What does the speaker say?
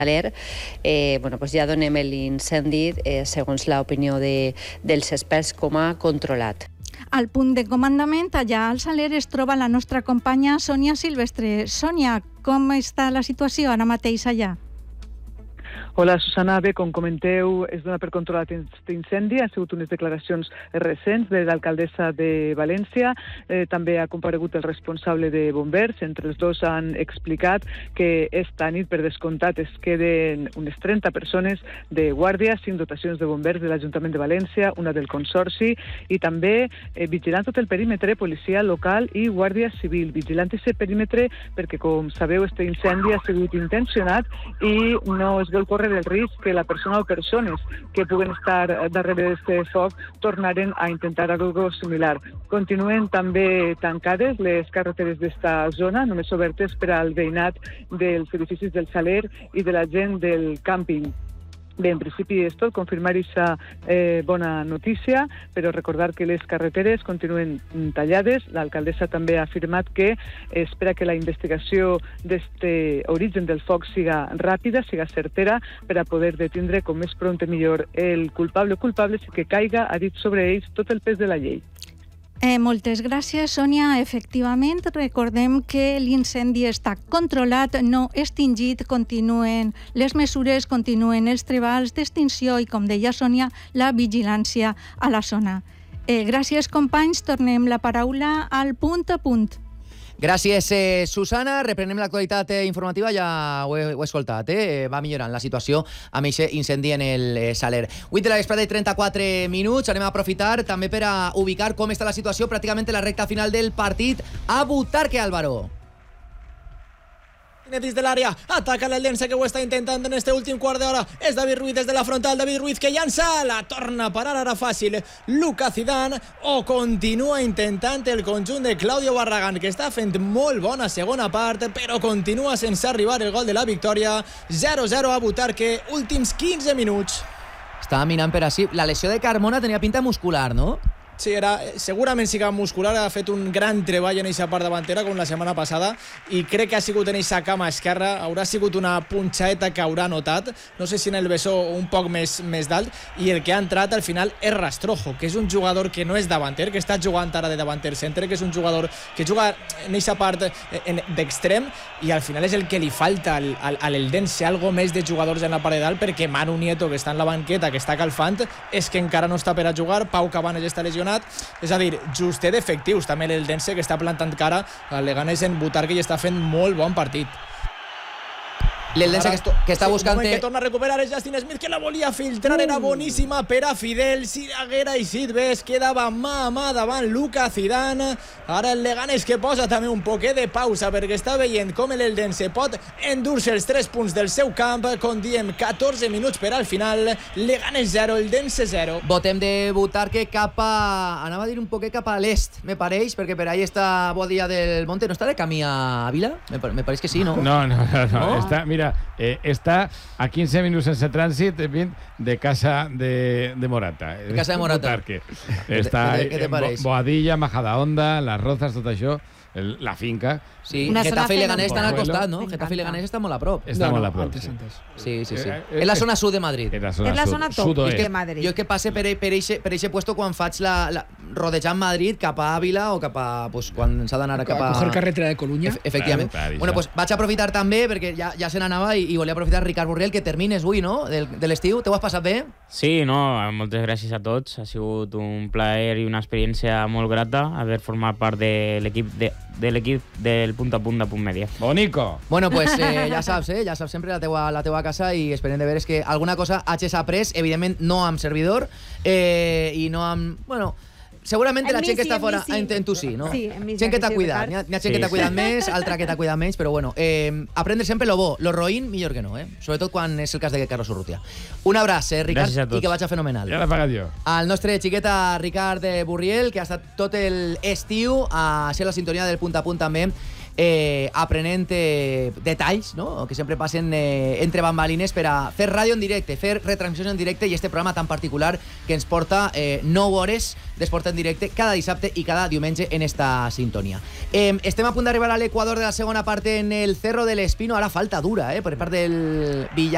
Saler, doncs ja donem l'incendi, segons l'opinió dels experts, com a controlat. Al punt de comandament, allà al Saler, es troba la nostra companya Sònia Silvestre. Sònia, com està la situació ara mateix allà? Hola, Susana. Bé, com comenteu, es dona per controlat aquest incendi. Han sigut unes declaracions recents de l'alcaldessa de València. També ha comparegut el responsable de bombers. Entre els dos han explicat que esta nit, per descomptat, es queden unes 30 persones de guàrdia, 5 dotacions de bombers de l'Ajuntament de València, una del Consorci, i també vigilant tot el perímetre, policia local i guàrdia civil. Vigilant aquest perímetre perquè, com sabeu, este incendi ha sigut intencionat i no es vol córrer el risc que la persona o persones que puguen estar darrere d'aquest foc tornaren a intentar algo similar. Continuen també tancades les carreteres d'esta zona, només obertes per al veïnat dels edificis del Saler i de la gent del càmping. Bé, en principi és tot, confirmar aquesta bona notícia, però recordar que les carreteres continuen tallades. L'alcaldessa també ha afirmat que espera que la investigació d'aquest origen del foc siga ràpida, siga certera, per a poder detindre com més pront millor el culpable o culpables i que caiga, ha dit sobre ells, tot el pes de la llei. Moltes gràcies, Sònia. Efectivament, recordem que l'incendi està controlat, no extingit, continuen les mesures, continuen els treballs d'extinció i, com deia Sònia, la vigilància a la zona. Gràcies, companys. Tornem la paraula al punt a punt. Gràcies, Susana. Reprenem l'actualitat informativa, ja ho he escoltat, va millorant la situació amb aquest incendi en el Saler. 8 de la vesprada i 34 minuts. Anem a aprofitar també per a ubicar com està la situació pràcticament en la recta final del partit a Butarque, Álvaro. Dins de l'àrea, ataca l'Eldense, que ho està intentant en este últim quart d'hora. És David Ruiz des de la frontal, David Ruiz que llança, la torna a parar ara fàcil Luca Zidane, o continua intentant el conjunt de Claudio Barragán, que està fent molt bona segona part, però continua sense arribar el gol de la victòria. 0-0 a Butarque, últims 15 minuts. Estava mirant per així. La lesió de Carmona tenia pinta muscular, no? Sí, segurament sí que muscular, ha fet un gran treball en aquesta part davantera com la setmana passada i crec que ha sigut en aquesta cama esquerra, haurà sigut una punxaeta que haurà notat, no sé si en el bessó un poc més dalt, i el que ha entrat al final és Rastrojo, que és un jugador que no és davanter, que està jugant ara de davanter centre, que és un jugador que juga en aquesta part d'extrem, i al final és el que li falta a l'Eldense, algo més de jugadors en la part de dalt, perquè Manu Nieto, que està en la banqueta, que està calfant, és que encara no està per a jugar. Pau Cabanes està lesionat. És a dir, justet d'efectius també l'Eldense, que està plantant cara al Leganés en Butarque i està fent molt bon partit. L'Eldense que està buscant... Que torna a recuperar és Justin Smith, que la volia filtrar, era boníssima per a Fidel. Siraguera i Sidves quedava mà a mà davant Luca Zidane. Ara el Leganés que posa també un poquet de pausa perquè està veient com l'Eldense pot endur-se els 3 punts del seu camp. Com diem, 14 minuts per al final. Leganés 0, Eldense 0. Votem de Butarque cap a... Anava a dir un poquet cap a l'est, me pareix, perquè per ahí està Boadilla del Monte. ¿No està de camí a Ávila? Me pareix que sí, ¿no? No. Està, mira, està a 15 minuts sense trànsit de casa de Morata. De casa de Morata. Butarque. Està Boadilla, Majadahonda, Las Rozas, tot això, la finca. Sí, Getafe i Leganés estan al costat, no? Getafe i Leganés estan molt a prop. Està molt a prop, sí. És la zona sud de Madrid. És la zona top de Madrid. Jo és que passe per eixe puesto quan faig rodejant Madrid cap a Àvila o cap a... quan s'ha d'anar cap a... coger carretera de Coruña. Efectivament. Bueno, pues vaig aprofitar també, perquè ja se n'anava i volia aprofitar Ricard Burriel, que termines avui, no?, de l'estiu. T'ho has passat bé? Sí, no, moltes gràcies a tots. Ha sigut un plaer i una experiència molt grata haver format part de l'equip del Punt a Punt de Punt Media. Bonico! Bueno, pues ja saps sempre la teua casa, i esperem de veres que alguna cosa hagis après, evidentment no amb servidor i no amb... Bueno, segurament la gent que està fora en tu sí, no? Sí, en mi gent que t'ha cuidat. N'hi ha gent que t'ha cuidat més, altra que t'ha cuidat menys, però bueno, aprendre sempre lo bo, lo roïn millor que no, sobretot quan és el cas de Carlos Urrutia. Un abraç, Ricard, i que vagi fenomenal. Ja l'he pagat jo. Al nostre xiqueta Ricard Burriel, que ha estat tot l'estiu a ser la sintonia del Punt a Punt també, aprenent detalls, no?, que sempre passen entre bambalines per a fer ràdio en directe, fer retransmissions en directe, i este programa tan particular que ens porta 9 hores d'esport en directe cada dissabte i cada diumenge en esta sintonia. Estem a punt d'arribar a l'equador de la segona part en el Cerro del Espino. Ara falta dura per part del Villar.